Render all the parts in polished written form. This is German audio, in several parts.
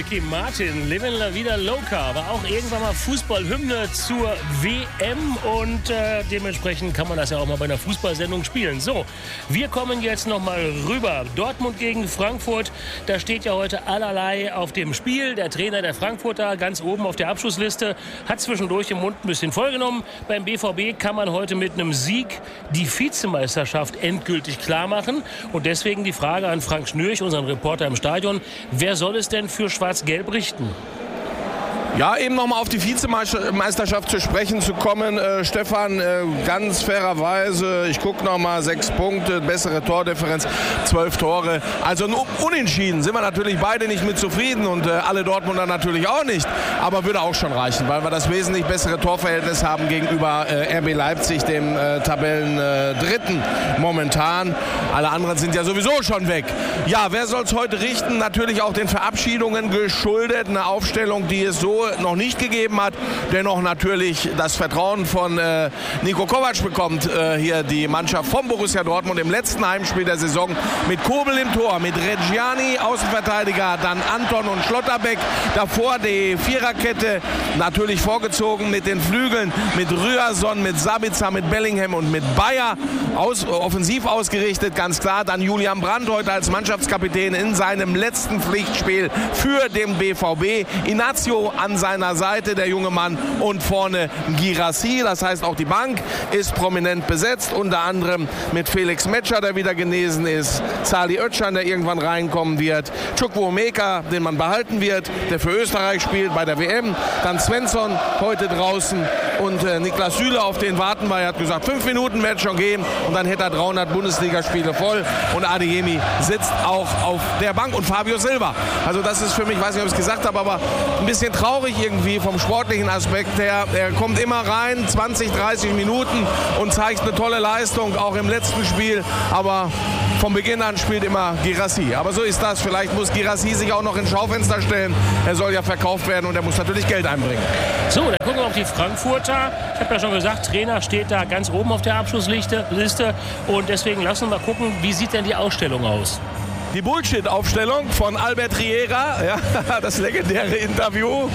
Ricky Martin, Livin' La Vida Loca, war auch irgendwann mal Fußballhymne zur WM und dementsprechend kann man das ja auch mal bei einer Fußballsendung spielen. So, wir kommen jetzt nochmal rüber. Dortmund gegen Frankfurt, da steht ja heute allerlei auf dem Spiel. Der Trainer der Frankfurter ganz oben auf der Abschlussliste hat zwischendurch den Mund ein bisschen vollgenommen. Beim BVB kann man heute mit einem Sieg die Vizemeisterschaft endgültig klar machen und deswegen die Frage an Frank Schnürch, unseren Reporter im Stadion: Wer soll es denn für Schwarz-Gelb richten? Ja, eben nochmal auf die Vizemeisterschaft zu sprechen zu kommen. Stefan, ganz fairerweise, ich gucke nochmal, 6 Punkte, bessere Tordifferenz, 12 Tore. Also unentschieden sind wir natürlich beide nicht mit zufrieden und alle Dortmunder natürlich auch nicht. Aber würde auch schon reichen, weil wir das wesentlich bessere Torverhältnis haben gegenüber RB Leipzig, dem Tabellendritten momentan. Alle anderen sind ja sowieso schon weg. Ja, wer soll es heute richten? Natürlich auch den Verabschiedungen geschuldet. Eine Aufstellung, die es so noch nicht gegeben hat. Dennoch natürlich das Vertrauen von Niko Kovac bekommt hier die Mannschaft von Borussia Dortmund im letzten Heimspiel der Saison mit Kobel im Tor, mit Reggiani, Außenverteidiger, dann Anton und Schlotterbeck. Davor die Viererkette natürlich vorgezogen mit den Flügeln, mit Ryerson, mit Sabitzer, mit Bellingham und mit Bayer. Offensiv ausgerichtet, ganz klar. Dann Julian Brandt heute als Mannschaftskapitän in seinem letzten Pflichtspiel für den BVB. Inácio an seiner Seite, der junge Mann, und vorne Guirassy. Das heißt, auch die Bank ist prominent besetzt, unter anderem mit Felix Metscher, der wieder genesen ist, Salih Özcan, der irgendwann reinkommen wird, Chukwuemeka, den man behalten wird, der für Österreich spielt bei der WM, dann Svensson heute draußen und Niklas Süle, auf den warten wir. Er hat gesagt, 5 Minuten wird schon gehen und dann hätte er 300 Bundesligaspiele voll und Adeyemi sitzt auch auf der Bank und Fabio Silva. Also das ist für mich, weiß nicht, ob ich es gesagt habe, aber ein bisschen traurig irgendwie vom sportlichen Aspekt her. Er kommt immer rein, 20, 30 Minuten und zeigt eine tolle Leistung, auch im letzten Spiel. Aber von Beginn an spielt immer Guirassy. Aber so ist das. Vielleicht muss Guirassy sich auch noch ins Schaufenster stellen. Er soll ja verkauft werden und er muss natürlich Geld einbringen. So, dann gucken wir auf die Frankfurter. Ich habe ja schon gesagt, Trainer steht da ganz oben auf der Abschlussliste. Und deswegen lassen wir mal gucken, wie sieht denn die Ausstellung aus? Die Bullshit-Aufstellung von Albert Riera, ja, das legendäre Interview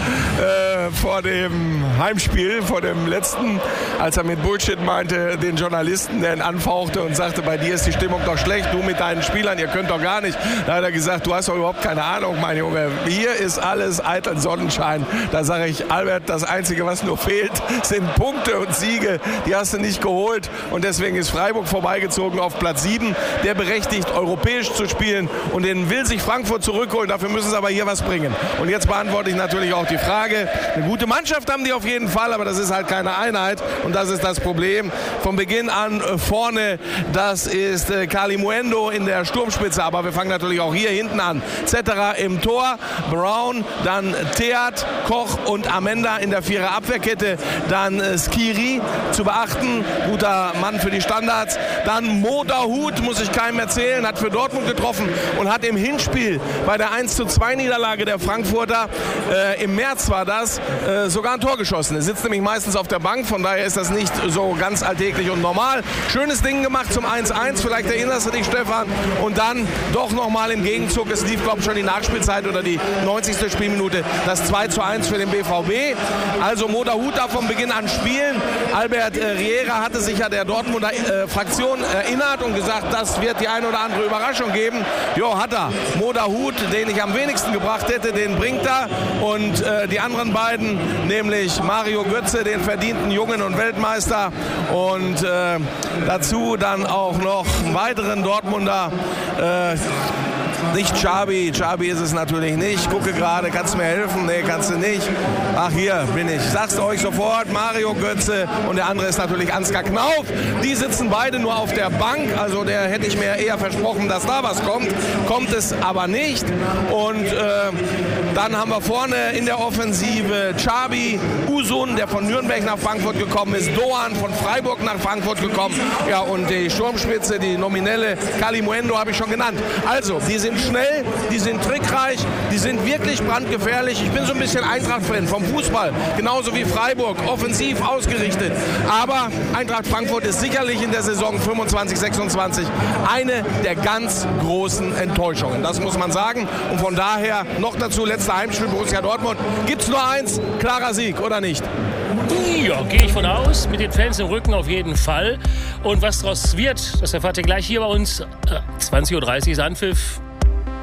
vor dem Heimspiel, vor dem letzten, als er mit Bullshit meinte, den Journalisten, der ihn anfauchte und sagte, bei dir ist die Stimmung doch schlecht, du mit deinen Spielern, ihr könnt doch gar nicht. Da hat er gesagt, du hast doch überhaupt keine Ahnung, mein Junge, hier ist alles eitel Sonnenschein. Da sage ich, Albert, das Einzige, was nur fehlt, sind Punkte und Siege, die hast du nicht geholt und deswegen ist Freiburg vorbeigezogen auf Platz 7, der berechtigt, europäisch zu spielen. Und den will sich Frankfurt zurückholen. Dafür müssen sie aber hier was bringen. Und jetzt beantworte ich natürlich auch die Frage. Eine gute Mannschaft haben die auf jeden Fall, aber das ist halt keine Einheit. Und das ist das Problem. Von Beginn an vorne, das ist Kalimuendo in der Sturmspitze. Aber wir fangen natürlich auch hier hinten an. Zetterer im Tor, Brown, dann Theat, Koch und Amenda in der Vierer Abwehrkette. Dann Skiri zu beachten. Guter Mann für die Standards. Dann Mo Dahoud, muss ich keinem erzählen, hat für Dortmund getroffen. Und hat im Hinspiel bei der 1:2 Niederlage der Frankfurter, im März war das, sogar ein Tor geschossen. Er sitzt nämlich meistens auf der Bank, von daher ist das nicht so ganz alltäglich und normal. Schönes Ding gemacht zum 1:1, vielleicht erinnerst du dich, Stefan. Und dann doch nochmal im Gegenzug, es lief, glaube ich, schon die Nachspielzeit oder die 90. Spielminute, das 2:1 für den BVB. Also Mo Dahoud darf von Beginn an spielen. Albert Riera hatte sich ja der Dortmunder Fraktion erinnert und gesagt, das wird die eine oder andere Überraschung geben. Jo, hat er. Mo Dahoud, den ich am wenigsten gebracht hätte, den bringt er. Und die anderen beiden, nämlich Mario Götze, den verdienten Jungen und Weltmeister. Und dazu dann auch noch einen weiteren Dortmunder. Nicht Xabi. Xabi ist es natürlich nicht. Gucke gerade, kannst du mir helfen? Nee, kannst du nicht. Ach, hier bin ich. Sag's euch sofort. Mario Götze und der andere ist natürlich Ansgar Knauf. Die sitzen beide nur auf der Bank. Also der hätte ich mir eher versprochen, dass da was kommt. Kommt es aber nicht. Und dann haben wir vorne in der Offensive Xabi, Usun, der von Nürnberg nach Frankfurt gekommen ist, Doan von Freiburg nach Frankfurt gekommen. Ja, und die Sturmspitze, die nominelle Kalimuendo habe ich schon genannt. Also, die sind sind schnell, die sind trickreich, die sind wirklich brandgefährlich. Ich bin so ein bisschen Eintracht-Fan vom Fußball, genauso wie Freiburg, offensiv ausgerichtet. Aber Eintracht Frankfurt ist sicherlich in der Saison 25/26 eine der ganz großen Enttäuschungen. Das muss man sagen. Und von daher noch dazu, letzter Heimspiel Borussia Dortmund. Gibt es nur eins, klarer Sieg, oder nicht? Ja, gehe ich von aus. Mit den Fans im Rücken auf jeden Fall. Und was daraus wird, das erfahrt ihr gleich hier bei uns. 20:30 Uhr ist Anpfiff.